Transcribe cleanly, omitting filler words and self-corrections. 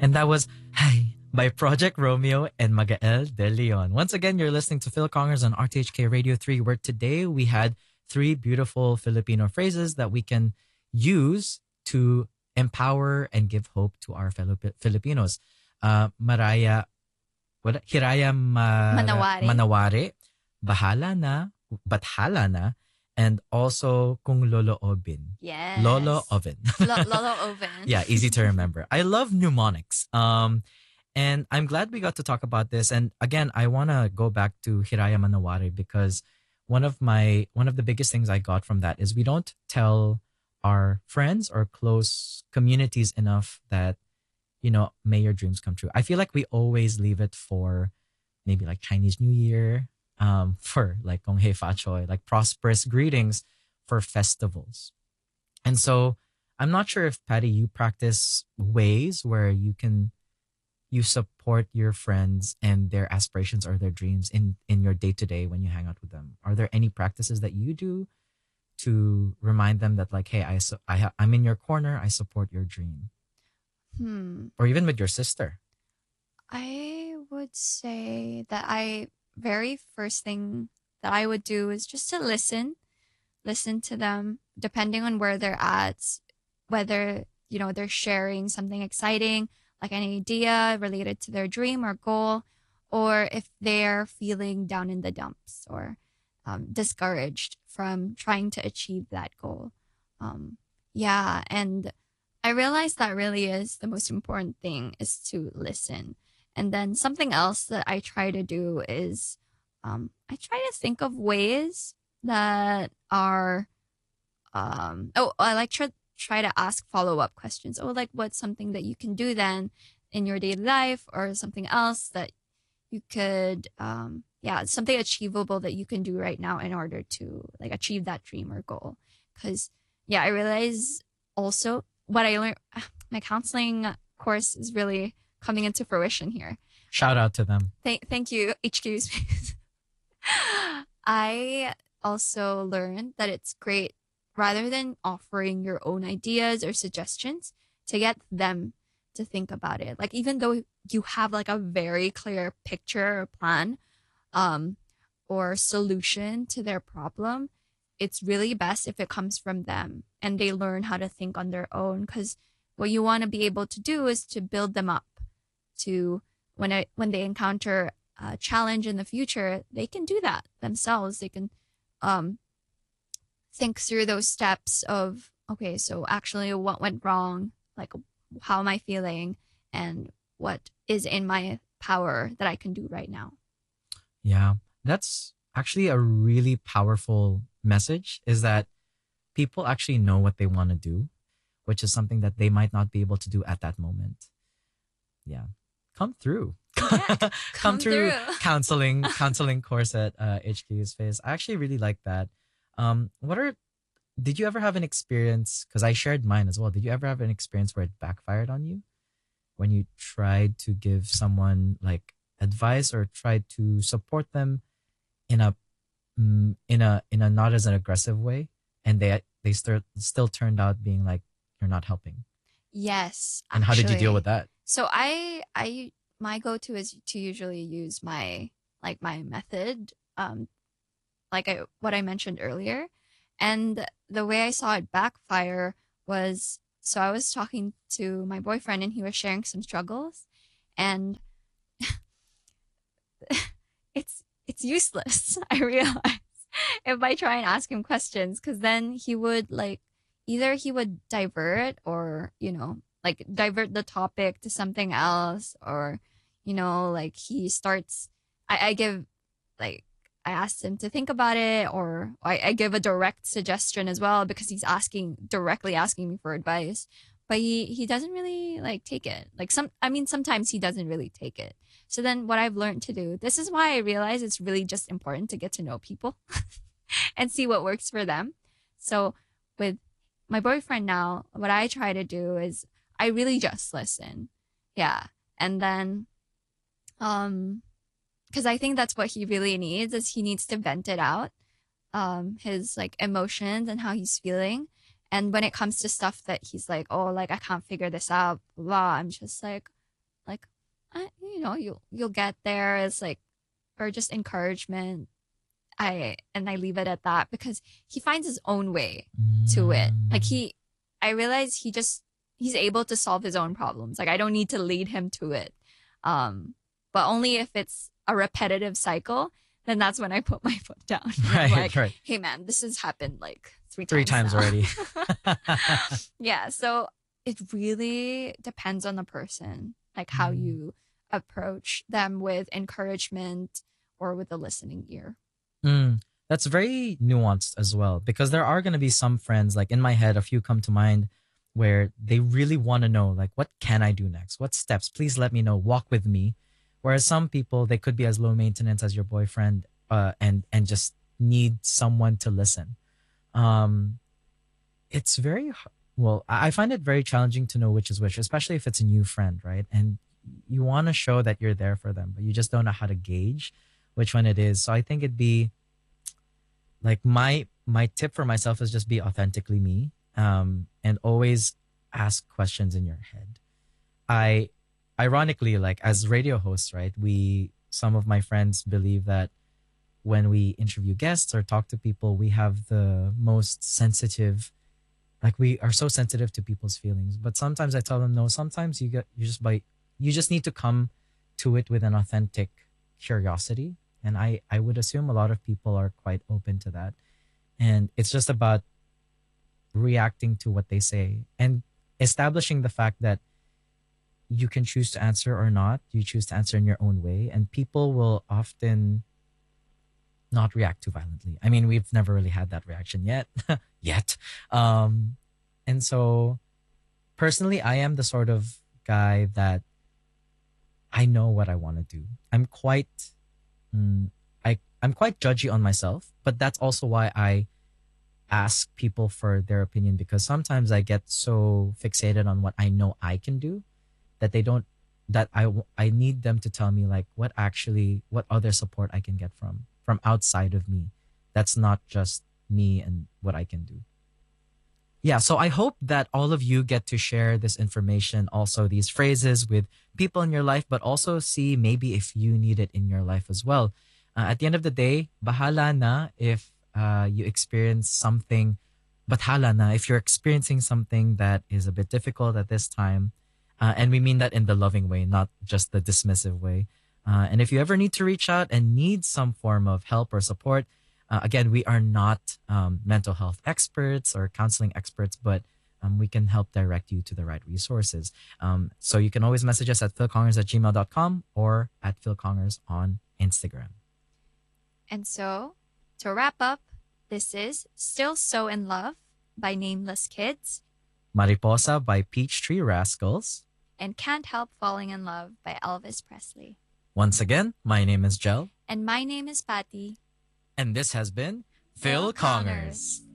And that was Hey by Project Romeo and Magael De Leon. Once again, you're listening to Phil Congers on RTHK Radio 3, where today we had three beautiful Filipino phrases that we can use to empower and give hope to our fellow Filipinos. Maraya, what? Hiraya Manawari. manawari, bahala na, bathala na, and also kung lolo obin. Yes. Lolo oven. Lolo oven. Yeah, easy to remember. I love mnemonics. And I'm glad we got to talk about this. And again, I want to go back to Hiraya Manawari because one of the biggest things I got from that is we don't tell our friends or close communities enough that, may your dreams come true. I feel like we always leave it for maybe like Chinese New Year, for like Gong Hei Fa Choi, like prosperous greetings for festivals. And so I'm not sure if Patty, you practice ways where you support your friends and their aspirations or their dreams in your day to day when you hang out with them. Are there any practices that you do to remind them that like, hey, I'm in your corner. I support your dream. Or even with your sister. I would say that very first thing that I would do is just to listen to them, depending on where they're at, whether, they're sharing something exciting, like an idea related to their dream or goal, or if they're feeling down in the dumps or discouraged from trying to achieve that goal. Yeah, and I realized that really is the most important thing, is to listen. And then something else that I try to do is I try to think of ways that are I like try to ask follow-up questions. Oh, like what's something that you can do then in your daily life, or something else that you could something achievable that you can do right now in order to like achieve that dream or goal. Because I realize also what I learned, my counseling course is really coming into fruition here. Shout out to them. Thank you, HQ Space. I also learned that it's great, rather than offering your own ideas or suggestions, to get them to think about it. Like, even though you have like a very clear picture or plan, or solution to their problem, it's really best if it comes from them and they learn how to think on their own. Because what you want to be able to do is to build them up to when they encounter a challenge in the future, they can do that themselves. They can think through those steps of, okay, so actually what went wrong? Like, how am I feeling? And what is in my power that I can do right now? Yeah, that's actually a really powerful message, is that people actually know what they want to do, which is something that they might not be able to do at that moment. Yeah. Come through. Yeah, come through counseling course at HQ's Face. I actually really like that. Did you ever have an experience, because I shared mine as well, did you ever have an experience where it backfired on you when you tried to give someone like advice or tried to support them in a not as an aggressive way, and they still turned out being like, you're not helping? Yes. And how did you deal with that? So I my go-to is to usually use my method, what I mentioned earlier. And the way I saw it backfire was, so I was talking to my boyfriend and he was sharing some struggles, and it's useless. I realize if I try and ask him questions, because then he would either he would divert, or divert the topic to something else, or he starts. I give I asked him to think about it, or I give a direct suggestion as well, because he's directly asking me for advice. But he doesn't really take it. Sometimes he doesn't really take it. So then what I've learned to do, this is why I realize it's really just important to get to know people and see what works for them. So with my boyfriend now, what I try to do is I really just listen. Yeah. And then, because I think that's what he really needs, is he needs to vent it out, his emotions and how he's feeling. And when it comes to stuff that he's like, oh, I can't figure this out, blah, I'm just like, You'll get there. It's like, or just encouragement. I leave it at that because he finds his own way to it. Like Mm. I realize he's able to solve his own problems. Like I don't need to lead him to it. Um, but only if it's a repetitive cycle, then that's when I put my foot down. And I'm Right, like, right. hey man, this has happened like three Three times times now. already. Yeah, so it really depends on the person, like how Mm. you approach them with encouragement or with a listening ear. Mm. That's very nuanced as well because there are going to be some friends, like in my head, a few come to mind where they really want to know, like, what can I do next? What steps? Please let me know. Walk with me. Whereas some people, they could be as low maintenance as your boyfriend, and just need someone to listen. Um, it's very well. I find it very challenging to know which is which, especially if it's a new friend, right? And you want to show that you're there for them, but you just don't know how to gauge which one it is. So I think it'd be like my tip for myself is just be authentically me, and always ask questions in your head. I ironically, like as radio hosts, right, we some of my friends believe that when we interview guests or talk to people, we have the most sensitive, like we are so sensitive to people's feelings. But sometimes I tell them no, sometimes you just need to come to it with an authentic curiosity. And I would assume a lot of people are quite open to that. And it's just about reacting to what they say and establishing the fact that you can choose to answer or not. You choose to answer in your own way. And people will often not react too violently. I mean, we've never really had that reaction yet. Yet. Um, and so personally, I am the sort of guy that I know what I want to do. I'm quite, mm, I'm quite judgy on myself, but that's also why I ask people for their opinion because sometimes I get so fixated on what I know I can do that they don't that I need them to tell me like what other support I can get from outside of me. That's not just me and what I can do. Yeah, so I hope that all of you get to share this information, also these phrases with people in your life, but also see maybe if you need it in your life as well. At the end of the day, bahala na if you experience something, bahala na if you're experiencing something that is a bit difficult at this time. And we mean that in the loving way, not just the dismissive way. And if you ever need to reach out and need some form of help or support, again, we are not mental health experts or counseling experts, but we can help direct you to the right resources. So you can always message us at philcongers@gmail.com or at philcongers on Instagram. And so, to wrap up, this is Still So in Love by Nameless Kids Mariposa by Peachtree Rascals. and Can't Help Falling in Love by Elvis Presley. Once again, my name is Jel, And my name is Patty. and this has been Phil Phil Congers. Connors.